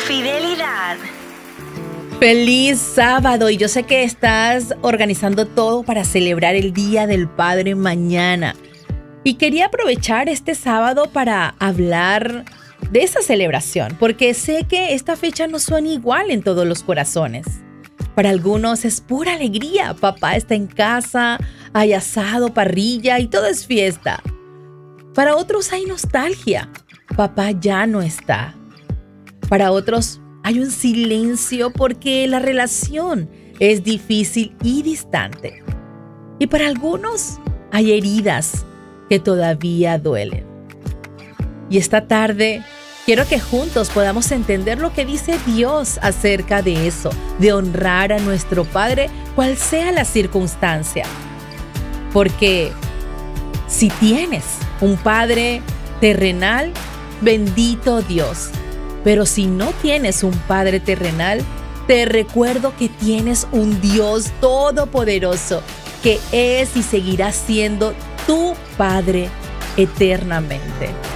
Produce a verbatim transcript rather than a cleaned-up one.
fidelidad. Feliz sábado, y yo sé que estás organizando todo para celebrar el Día del Padre mañana. Y quería aprovechar este sábado para hablar de esa celebración, porque sé que esta fecha no suena igual en todos los corazones. Para algunos es pura alegría, papá está en casa, hay asado, parrilla y todo es fiesta. Para otros hay nostalgia, papá ya no está. Para otros hay un silencio porque la relación es difícil y distante. Y para algunos hay heridas que todavía duelen. Y esta tarde quiero que juntos podamos entender lo que dice Dios acerca de eso, de honrar a nuestro Padre, cual sea la circunstancia. Porque si tienes un Padre terrenal, bendito Dios. Pero si no tienes un Padre terrenal, te recuerdo que tienes un Dios todopoderoso, que es y seguirá siendo tu Padre eternamente.